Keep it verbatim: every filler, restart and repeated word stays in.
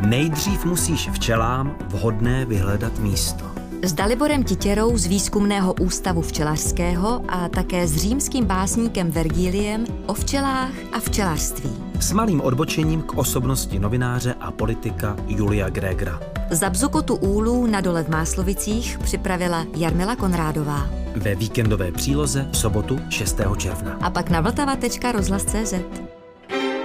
Nejdřív musíš včelám vhodné vyhledat místo. S Daliborem Titěrou z Výzkumného ústavu včelařského a také s římským básníkem Vergiliem o včelách a včelařství. S malým odbočením k osobnosti novináře a politika Julia Gregera. Za Bzukotu úlů na dole v Máslovicích připravila Jarmila Konrádová. Ve víkendové příloze v sobotu šestého června. A pak na vltava tečka rozhlas tečka cé zet.